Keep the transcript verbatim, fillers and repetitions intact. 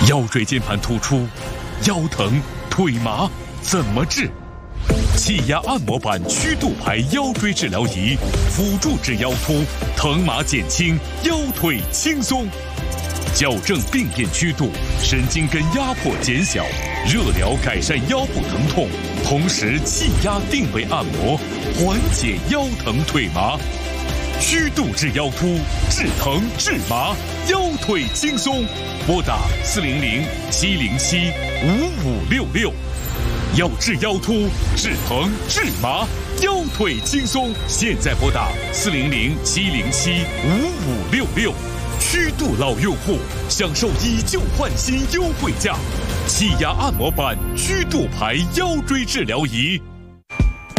腰椎间盘突出、腰疼、腿麻怎么治？气压按摩板曲度牌腰椎治疗仪，辅助治腰突，疼麻减轻，腰腿轻松。矫正病变曲度，神经根压迫减小，热疗改善腰部疼痛，同时气压定位按摩，缓解腰疼腿麻。曲度治腰突，治疼治麻，腰腿轻松。拨打四零零七零七五五六六。要治腰突、治疼、治麻，腰腿轻松。现在拨打四零零七零七五五六六。曲度老用户享受以旧换新优惠价，气压按摩板曲度牌腰椎治疗仪。